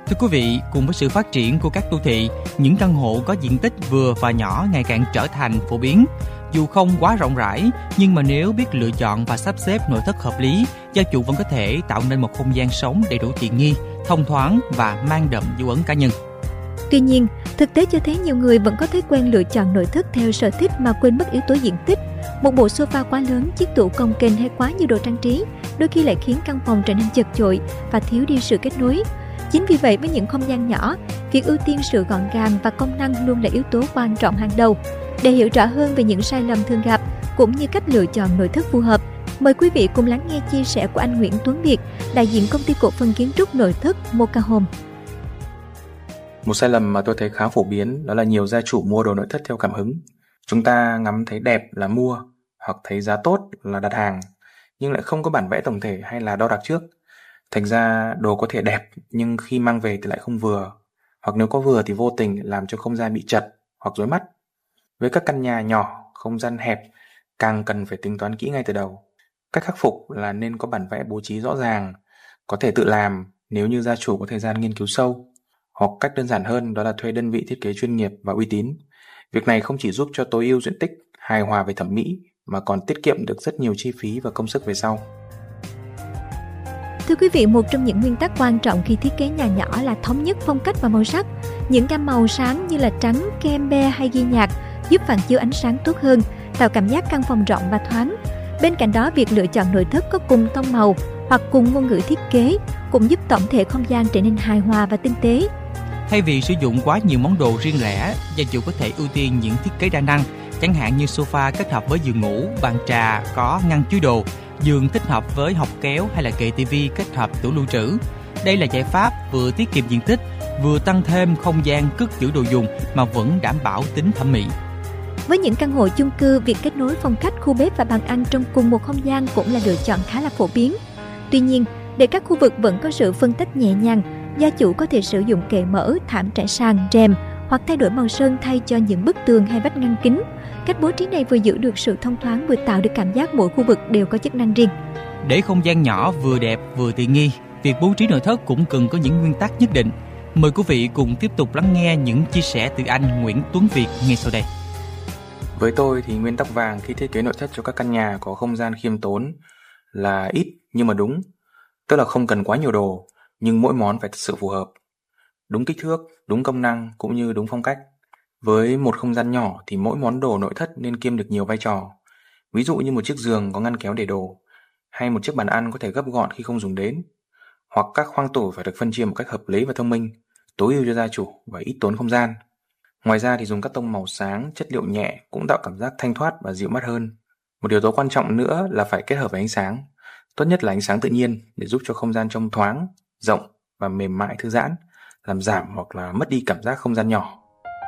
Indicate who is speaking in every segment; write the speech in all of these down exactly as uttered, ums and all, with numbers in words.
Speaker 1: Thưa quý vị, cùng với sự phát triển của các đô thị, những căn hộ có diện tích vừa và nhỏ ngày càng trở thành phổ biến. Dù không quá rộng rãi, nhưng mà nếu biết lựa chọn và sắp xếp nội thất hợp lý, gia chủ vẫn có thể tạo nên một không gian sống đầy đủ tiện nghi, thông thoáng và mang đậm dấu ấn cá nhân.
Speaker 2: Tuy nhiên, thực tế cho thấy nhiều người vẫn có thói quen lựa chọn nội thất theo sở thích mà quên mất yếu tố diện tích. Một bộ sofa quá lớn, chiếc tủ cồng kềnh hay quá nhiều đồ trang trí, đôi khi lại khiến căn phòng trở nên chật chội và thiếu đi sự kết nối. Chính vì vậy, với những không gian nhỏ, việc ưu tiên sự gọn gàng và công năng luôn là yếu tố quan trọng hàng đầu. Để hiểu rõ hơn về những sai lầm thường gặp cũng như cách lựa chọn nội thất phù hợp, mời quý vị cùng lắng nghe chia sẻ của anh Nguyễn Tuấn Việt, đại diện công ty cổ phần kiến trúc nội thất Mocha Home.
Speaker 3: Một sai lầm mà tôi thấy khá phổ biến đó là nhiều gia chủ mua đồ nội thất theo cảm hứng. Chúng ta ngắm thấy đẹp là mua, hoặc thấy giá tốt là đặt hàng, nhưng lại không có bản vẽ tổng thể hay là đo đạc trước. Thành ra đồ có thể đẹp nhưng khi mang về thì lại không vừa, hoặc nếu có vừa thì vô tình làm cho không gian bị chật hoặc rối mắt. Với các căn nhà nhỏ, không gian hẹp, càng cần phải tính toán kỹ ngay từ đầu. Cách khắc phục là nên có bản vẽ bố trí rõ ràng, có thể tự làm nếu như gia chủ có thời gian nghiên cứu sâu. Hoặc cách đơn giản hơn đó là thuê đơn vị thiết kế chuyên nghiệp và uy tín. Việc này không chỉ giúp cho tối ưu diện tích, hài hòa về thẩm mỹ, mà còn tiết kiệm được rất nhiều chi phí và công sức về sau.
Speaker 2: Thưa quý vị, một trong những nguyên tắc quan trọng khi thiết kế nhà nhỏ là thống nhất phong cách và màu sắc. Những gam màu sáng như là trắng, kem, be hay ghi nhạc giúp phản chiếu ánh sáng tốt hơn, tạo cảm giác căn phòng rộng và thoáng. Bên cạnh đó, việc lựa chọn nội thất có cùng tông màu hoặc cùng ngôn ngữ thiết kế cũng giúp tổng thể không gian trở nên hài hòa và tinh tế.
Speaker 1: Thay vì sử dụng quá nhiều món đồ riêng lẻ, gia chủ có thể ưu tiên những thiết kế đa năng, chẳng hạn như sofa kết hợp với giường ngủ, bàn trà có ngăn chứa đồ, giường thích hợp với hộc kéo hay là kệ tivi kết hợp tủ lưu trữ. Đây là giải pháp vừa tiết kiệm diện tích, vừa tăng thêm không gian cất giữ đồ dùng mà vẫn đảm bảo tính thẩm mỹ.
Speaker 2: Với những căn hộ chung cư, việc kết nối phong cách khu bếp và bàn ăn trong cùng một không gian cũng là lựa chọn khá là phổ biến. Tuy nhiên, để các khu vực vẫn có sự phân tách nhẹ nhàng, gia chủ có thể sử dụng kệ mở, thảm trải sàn, rèm hoặc thay đổi màu sơn thay cho những bức tường hay vách ngăn kính. Cách bố trí này vừa giữ được sự thông thoáng, vừa tạo được cảm giác mỗi khu vực đều có chức năng riêng.
Speaker 1: Để không gian nhỏ vừa đẹp vừa tiện nghi, việc bố trí nội thất cũng cần có những nguyên tắc nhất định. Mời quý vị cùng tiếp tục lắng nghe những chia sẻ từ anh Nguyễn Tuấn Việt ngay sau đây.
Speaker 3: Với tôi thì nguyên tắc vàng khi thiết kế nội thất cho các căn nhà có không gian khiêm tốn là ít nhưng mà đúng. Tức là không cần quá nhiều đồ, nhưng mỗi món phải thật sự phù hợp. Đúng kích thước, đúng công năng cũng như đúng phong cách. Với một không gian nhỏ thì mỗi món đồ nội thất nên kiêm được nhiều vai trò. Ví dụ như một chiếc giường có ngăn kéo để đồ, hay một chiếc bàn ăn có thể gấp gọn khi không dùng đến. Hoặc các khoang tủ phải được phân chia một cách hợp lý và thông minh, tối ưu cho gia chủ và ít tốn không gian. Ngoài ra thì dùng các tông màu sáng, chất liệu nhẹ cũng tạo cảm giác thanh thoát và dịu mắt hơn. Một yếu tố quan trọng nữa là phải kết hợp với ánh sáng. Tốt nhất là ánh sáng tự nhiên để giúp cho không gian trông thoáng, rộng và mềm mại thư giãn, làm giảm hoặc là mất đi cảm giác không gian nhỏ.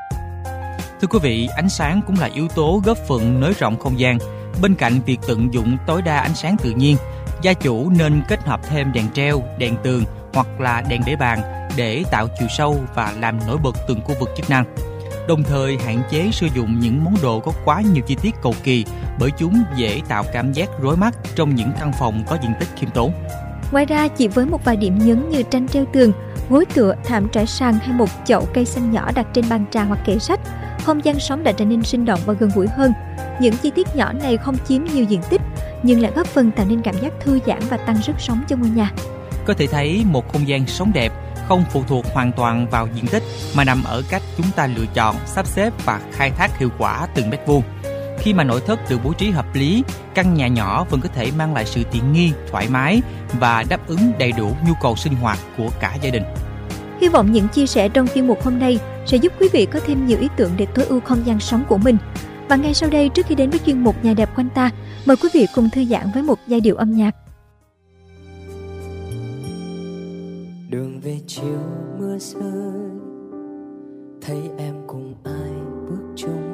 Speaker 1: Thưa quý vị, ánh sáng cũng là yếu tố góp phần nới rộng không gian. Bên cạnh việc tận dụng tối đa ánh sáng tự nhiên, gia chủ nên kết hợp thêm đèn treo, đèn tường hoặc là đèn để bàn để tạo chiều sâu và làm nổi bật từng khu vực chức năng. Đồng thời hạn chế sử dụng những món đồ có quá nhiều chi tiết cầu kỳ, bởi chúng dễ tạo cảm giác rối mắt trong những căn phòng có diện tích khiêm tốn.
Speaker 2: Ngoài ra, chỉ với một vài điểm nhấn như tranh treo tường, gối tựa, thảm trải sàn hay một chậu cây xanh nhỏ đặt trên bàn trà hoặc kệ sách, không gian sống đã trở nên sinh động và gần gũi hơn. Những chi tiết nhỏ này không chiếm nhiều diện tích, nhưng lại góp phần tạo nên cảm giác thư giãn và tăng sức sống cho ngôi nhà.
Speaker 1: Có thể thấy một không gian sống đẹp không phụ thuộc hoàn toàn vào diện tích, mà nằm ở cách chúng ta lựa chọn, sắp xếp và khai thác hiệu quả từng mét vuông. Khi mà nội thất được bố trí hợp lý, căn nhà nhỏ vẫn có thể mang lại sự tiện nghi, thoải mái và đáp ứng đầy đủ nhu cầu sinh hoạt của cả gia đình.
Speaker 2: Hy vọng những chia sẻ trong chuyên mục hôm nay sẽ giúp quý vị có thêm nhiều ý tưởng để tối ưu không gian sống của mình. Và ngay sau đây, trước khi đến với chuyên mục Nhà đẹp quanh ta, mời quý vị cùng thư giãn với một giai điệu âm nhạc.
Speaker 4: Đường về chiều mưa rơi, thấy em cùng ai bước chung